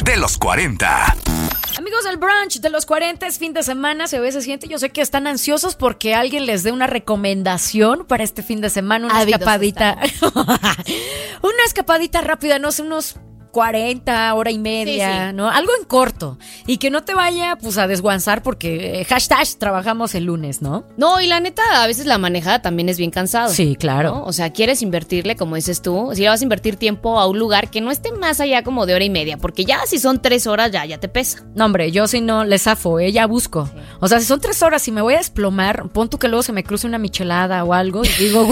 brunch de los 40. Amigos del brunch de los 40, es fin de semana, se ve, se siente. Yo sé que están ansiosos porque alguien les dé una recomendación para este fin de semana, una escapadita. Una escapadita rápida, no sé, unos 40, hora y media, sí. ¿No? Algo en corto. Y que no te vaya, pues, a desguanzar porque hashtag trabajamos el lunes, ¿no? No, y la neta, a veces la manejada también es bien cansado. Sí, claro. ¿No? O sea, quieres invertirle, como dices tú, si vas a invertir tiempo a un lugar que no esté más allá como de hora y media, porque ya si son 3 horas ya te pesa. No, hombre, yo si no le zafo, ya busco. Sí. O sea, si son 3 horas y me voy a desplomar, pon tú que luego se me cruce una michelada o algo y digo,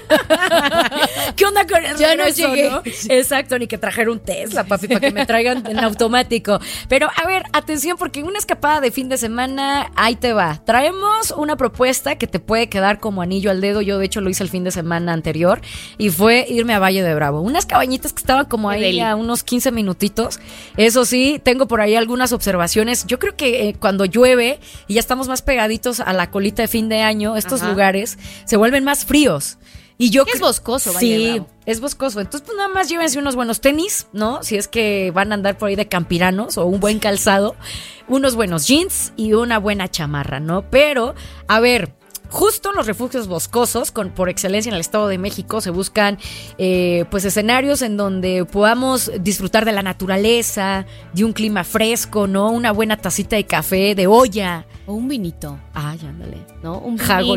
¿qué onda con eso? Ya no llegué. ¿No? Exacto, ni que trajera un Tesla, papi, para que me traigan en automático. Pero, a ver, atención, porque una escapada de fin de semana, ahí te va. Traemos una propuesta que te puede quedar como anillo al dedo. Yo, de hecho, lo hice el fin de semana anterior y fue irme a Valle de Bravo. Unas cabañitas que estaban como ahí a unos 15 minutitos. Eso sí, tengo por ahí algunas observaciones. Yo creo que cuando llueve y ya estamos más pegaditos a la colita de fin de año, estos lugares se vuelven más fríos. Y yo es boscoso, Valle de Bravo. Es boscoso. Entonces, pues nada más llévense unos buenos tenis, ¿no? Si es que van a andar por ahí de campiranos o un buen calzado, unos buenos jeans y una buena chamarra, ¿no? Pero, a ver, justo en los refugios boscosos, por excelencia en el Estado de México, se buscan pues escenarios en donde podamos disfrutar de la naturaleza, de un clima fresco, ¿no? Una buena tacita de café, de olla. O un vinito. Ay, ándale. ¿No? Un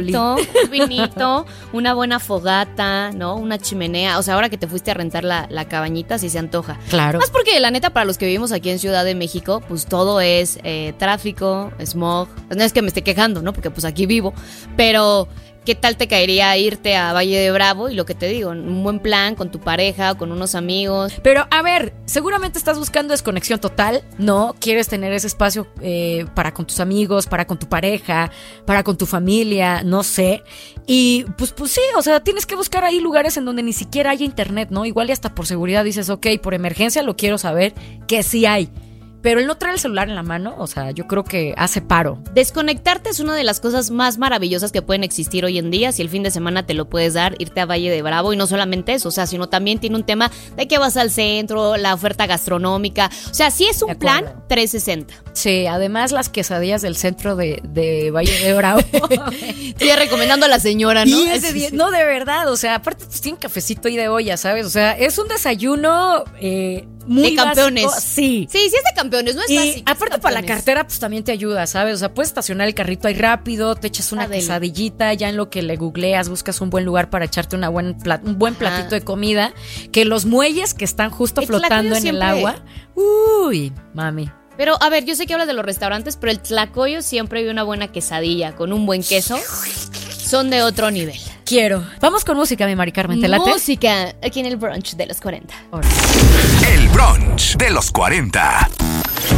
vinito, una buena fogata, ¿no? Una chimenea. O sea, ahora que te fuiste a rentar la cabañita, sí se antoja. Claro. Más porque, la neta, para los que vivimos aquí en Ciudad de México, pues todo es tráfico, smog. No es que me esté quejando, ¿no? Porque pues aquí vivo. Pero ¿qué tal te caería irte a Valle de Bravo? Y lo que te digo, un buen plan con tu pareja o con unos amigos. Pero, a ver, seguramente estás buscando desconexión total, ¿no? Quieres tener ese espacio para con tus amigos, para con tu pareja, para con tu familia, no sé. Y pues sí, o sea, tienes que buscar ahí lugares en donde ni siquiera haya internet, ¿no? Igual y hasta por seguridad dices, ok, por emergencia lo quiero saber que sí hay. Pero el no traer el celular en la mano, o sea, yo creo que hace paro. Desconectarte es una de las cosas más maravillosas que pueden existir hoy en día. Si el fin de semana te lo puedes dar, irte a Valle de Bravo. Y no solamente eso, o sea, sino también tiene un tema de que vas al centro, la oferta gastronómica. O sea, sí es un plan 360. Sí, además las quesadillas del centro de Valle de Bravo. Estoy recomendando a la señora, ¿no? No, de verdad, o sea, aparte pues tiene un cafecito ahí de olla, ¿sabes? O sea, es un desayuno muy de campeones. Básico. Sí, es de campeones, no es básico. Y aparte para la cartera pues también te ayuda, ¿sabes? O sea, puedes estacionar el carrito ahí rápido, te echas una quesadillita, ya en lo que le googleas, buscas un buen lugar para echarte un buen platito de comida, que los muelles que están justo flotando en el agua. Uy, mami. Pero, a ver, yo sé que hablas de los restaurantes, pero el Tlacoyo siempre hay una buena quesadilla con un buen queso. Son de otro nivel. Quiero. Vamos con música, mi Mari Carmen, ¿te late? Música, aquí en el brunch de los 40. El brunch de los 40.